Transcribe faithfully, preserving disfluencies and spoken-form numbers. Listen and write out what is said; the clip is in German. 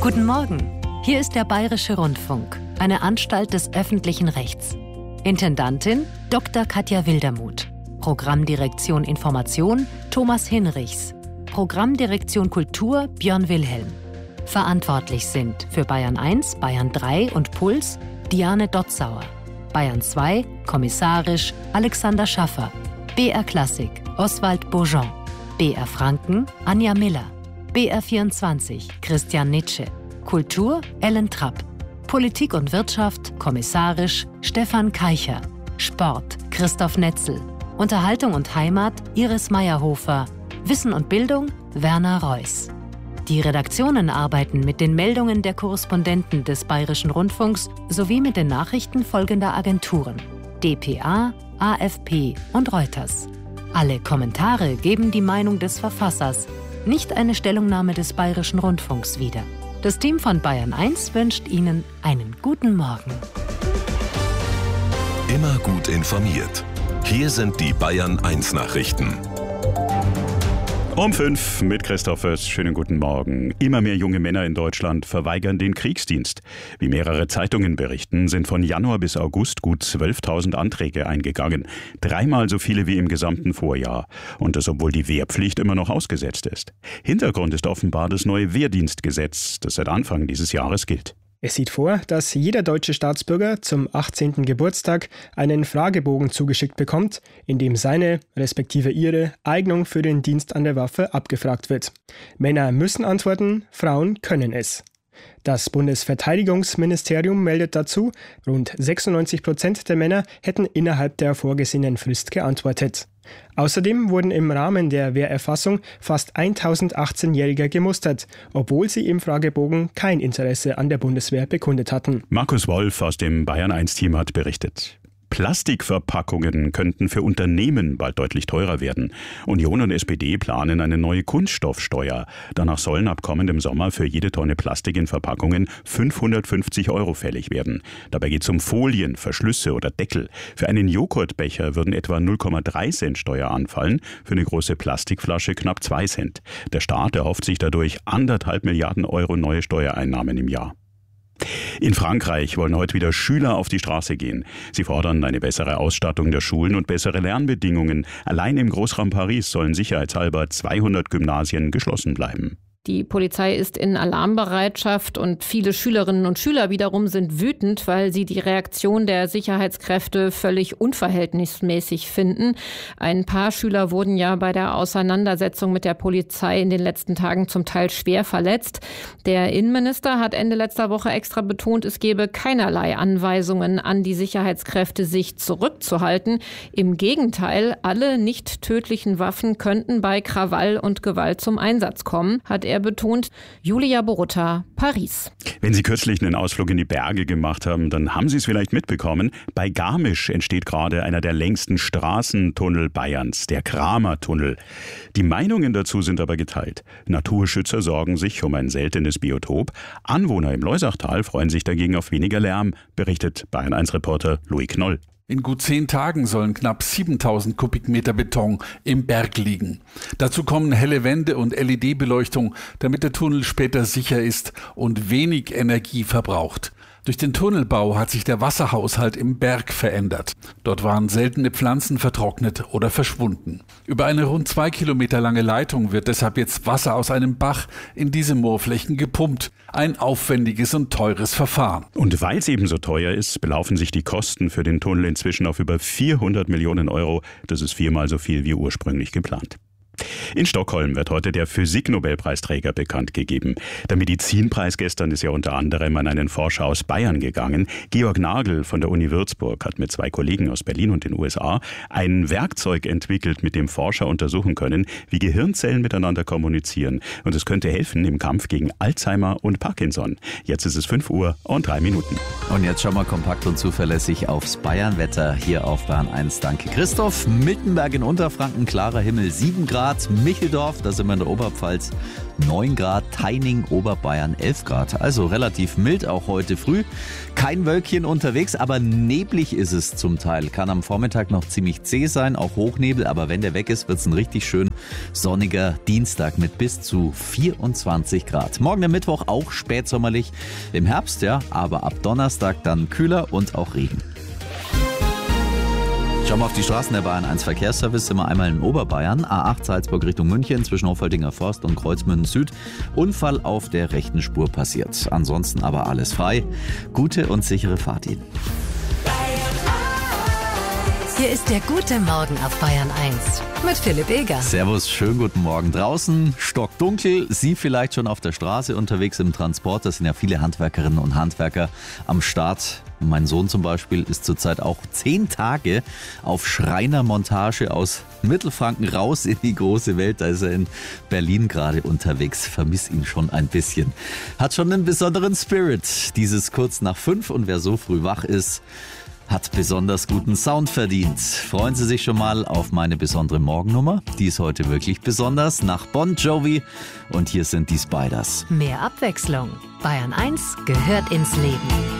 Guten Morgen, hier ist der Bayerische Rundfunk, eine Anstalt des öffentlichen Rechts. Intendantin Doktor Katja Wildermuth. Programmdirektion Information Thomas Hinrichs. Programmdirektion Kultur Björn Wilhelm. Verantwortlich sind für Bayern eins, Bayern drei und Puls Diane Dotzauer. Bayern zwei, kommissarisch Alexander Schaffer. B R Klassik Oswald Beaujean. B R Franken Anja Miller. B R vierundzwanzig Christian Nitsche. Kultur Ellen Trapp. Politik und Wirtschaft kommissarisch Stefan Keicher. Sport Christoph Netzel. Unterhaltung und Heimat Iris Meyerhofer. Wissen und Bildung Werner Reuss. Die Redaktionen arbeiten mit den Meldungen der Korrespondenten des Bayerischen Rundfunks sowie mit den Nachrichten folgender Agenturen: D P A, A F P und Reuters. Alle Kommentare geben die Meinung des Verfassers, nicht eine Stellungnahme des Bayerischen Rundfunks wieder. Das Team von Bayern eins wünscht Ihnen einen guten Morgen. Immer gut informiert. Hier sind die Bayern eins Nachrichten. Um fünf mit Christoph Föß. Schönen guten Morgen. Immer mehr junge Männer in Deutschland verweigern den Kriegsdienst. Wie mehrere Zeitungen berichten, sind von Januar bis August gut zwölftausend Anträge eingegangen. Dreimal so viele wie im gesamten Vorjahr. Und das, obwohl die Wehrpflicht immer noch ausgesetzt ist. Hintergrund ist offenbar das neue Wehrdienstgesetz, das seit Anfang dieses Jahres gilt. Es sieht vor, dass jeder deutsche Staatsbürger zum achtzehnten Geburtstag einen Fragebogen zugeschickt bekommt, in dem seine, respektive ihre, Eignung für den Dienst an der Waffe abgefragt wird. Männer müssen antworten, Frauen können es. Das Bundesverteidigungsministerium meldet dazu, rund sechsundneunzig Prozent der Männer hätten innerhalb der vorgesehenen Frist geantwortet. Außerdem wurden im Rahmen der Wehrerfassung fast eintausendachtzehnjährige gemustert, obwohl sie im Fragebogen kein Interesse an der Bundeswehr bekundet hatten. Markus Wolf aus dem Bayern eins Team hat berichtet. Plastikverpackungen könnten für Unternehmen bald deutlich teurer werden. Union und S P D planen eine neue Kunststoffsteuer. Danach sollen ab kommendem Sommer für jede Tonne Plastik in Verpackungen fünfhundertfünfzig Euro fällig werden. Dabei geht es um Folien, Verschlüsse oder Deckel. Für einen Joghurtbecher würden etwa null Komma drei Cent Steuer anfallen, für eine große Plastikflasche knapp zwei Cent. Der Staat erhofft sich dadurch anderthalb Milliarden Euro neue Steuereinnahmen im Jahr. In Frankreich wollen heute wieder Schüler auf die Straße gehen. Sie fordern eine bessere Ausstattung der Schulen und bessere Lernbedingungen. Allein im Großraum Paris sollen sicherheitshalber zweihundert Gymnasien geschlossen bleiben. Die Polizei ist in Alarmbereitschaft und viele Schülerinnen und Schüler wiederum sind wütend, weil sie die Reaktion der Sicherheitskräfte völlig unverhältnismäßig finden. Ein paar Schüler wurden ja bei der Auseinandersetzung mit der Polizei in den letzten Tagen zum Teil schwer verletzt. Der Innenminister hat Ende letzter Woche extra betont, es gebe keinerlei Anweisungen an die Sicherheitskräfte, sich zurückzuhalten. Im Gegenteil, alle nicht tödlichen Waffen könnten bei Krawall und Gewalt zum Einsatz kommen, hat er betont. Julia Borutta, Paris. Wenn Sie kürzlich einen Ausflug in die Berge gemacht haben, dann haben Sie es vielleicht mitbekommen. Bei Garmisch entsteht gerade einer der längsten Straßentunnel Bayerns, der Kramer-Tunnel. Die Meinungen dazu sind aber geteilt. Naturschützer sorgen sich um ein seltenes Biotop. Anwohner im Loisachtal freuen sich dagegen auf weniger Lärm, berichtet Bayern eins Reporter Louis Knoll. In gut zehn Tagen sollen knapp siebentausend Kubikmeter Beton im Berg liegen. Dazu kommen helle Wände und L E D-Beleuchtung, damit der Tunnel später sicher ist und wenig Energie verbraucht. Durch den Tunnelbau hat sich der Wasserhaushalt im Berg verändert. Dort waren seltene Pflanzen vertrocknet oder verschwunden. Über eine rund zwei Kilometer lange Leitung wird deshalb jetzt Wasser aus einem Bach in diese Moorflächen gepumpt. Ein aufwendiges und teures Verfahren. Und weil es eben so teuer ist, belaufen sich die Kosten für den Tunnel inzwischen auf über vierhundert Millionen Euro. Das ist viermal so viel wie ursprünglich geplant. In Stockholm wird heute der Physik-Nobelpreisträger bekannt gegeben. Der Medizinpreis gestern ist ja unter anderem an einen Forscher aus Bayern gegangen. Georg Nagel von der Uni Würzburg hat mit zwei Kollegen aus Berlin und den U S A ein Werkzeug entwickelt, mit dem Forscher untersuchen können, wie Gehirnzellen miteinander kommunizieren. Und es könnte helfen im Kampf gegen Alzheimer und Parkinson. Jetzt ist es fünf Uhr und drei Minuten. Und jetzt schauen wir kompakt und zuverlässig aufs Bayernwetter hier auf Bayern eins. Danke Christoph. Mittenberg in Unterfranken, klarer Himmel, sieben Grad. Grad. Micheldorf, da sind wir in der Oberpfalz, neun Grad. Teining, Oberbayern, elf Grad. Also relativ mild auch heute früh. Kein Wölkchen unterwegs, aber neblig ist es zum Teil. Kann am Vormittag noch ziemlich zäh sein, auch Hochnebel. Aber wenn der weg ist, wird es ein richtig schön sonniger Dienstag mit bis zu vierundzwanzig Grad. Morgen der Mittwoch auch spätsommerlich im Herbst, ja, aber ab Donnerstag dann kühler und auch Regen. Schauen wir auf die Straßen der Bayern eins Verkehrsservice, sind wir einmal in Oberbayern, A acht Salzburg Richtung München, zwischen Hoffeldinger Forst und Kreuzmünden Süd. Unfall auf der rechten Spur passiert. Ansonsten aber alles frei. Gute und sichere Fahrt Ihnen. Hier ist der gute Morgen auf Bayern eins mit Philipp Eger. Servus, schönen guten Morgen. Draußen stockdunkel, Sie vielleicht schon auf der Straße unterwegs im Transport. Da sind ja viele Handwerkerinnen und Handwerker am Start. Mein Sohn zum Beispiel ist zurzeit auch zehn Tage auf Schreinermontage aus Mittelfranken raus in die große Welt. Da ist er in Berlin gerade unterwegs. Vermiss ihn schon ein bisschen. Hat schon einen besonderen Spirit. Dieses kurz nach fünf und wer so früh wach ist, hat besonders guten Sound verdient. Freuen Sie sich schon mal auf meine besondere Morgennummer. Die ist heute wirklich besonders, nach Bon Jovi. Und hier sind die Spiders. Mehr Abwechslung. Bayern eins gehört ins Leben.